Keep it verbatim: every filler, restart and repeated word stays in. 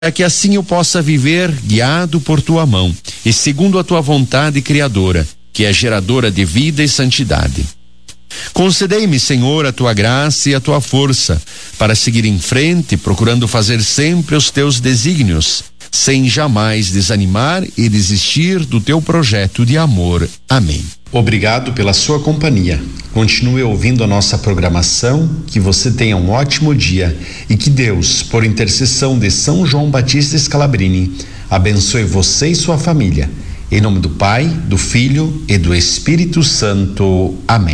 para que assim eu possa viver guiado por tua mão e segundo a tua vontade criadora, que é geradora de vida e santidade. Concedei-me, Senhor, a tua graça e a tua força para seguir em frente, procurando fazer sempre os teus desígnios, sem jamais desanimar e desistir do teu projeto de amor. Amém. Obrigado pela sua companhia. Continue ouvindo a nossa programação, que você tenha um ótimo dia e que Deus, por intercessão de São João Batista Scalabrini, abençoe você e sua família. Em nome do Pai, do Filho e do Espírito Santo. Amém.